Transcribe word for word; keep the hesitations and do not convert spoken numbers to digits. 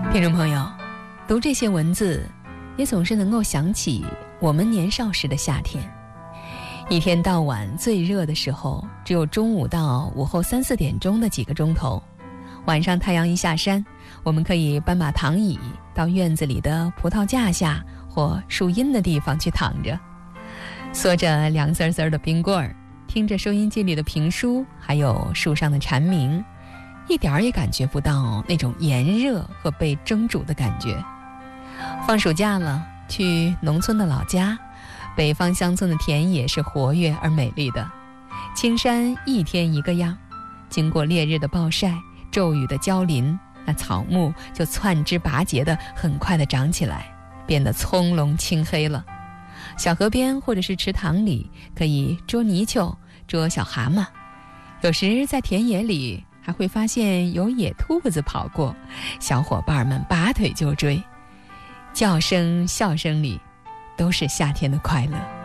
听众朋友，读这些文字也总是能够想起我们年少时的夏天。一天到晚最热的时候只有中午到午后三四点钟的几个钟头，晚上太阳一下山，我们可以搬把躺椅到院子里的葡萄架下或树荫的地方去躺着，嗦着凉丝丝的冰棍儿，听着收音机里的评书，还有树上的蝉鸣，一点儿也感觉不到那种炎热和被蒸煮的感觉。放暑假了，去农村的老家，北方乡村的田野是活跃而美丽的，青山一天一个样，经过烈日的暴晒，骤雨的浇淋，那草木就窜枝拔节的很快的长起来，变得葱胧青黑了。小河边或者是池塘里可以捉泥鳅，捉小蛤蟆，有时在田野里还会发现有野兔子跑过，小伙伴们拔腿就追，叫声笑声里都是夏天的快乐。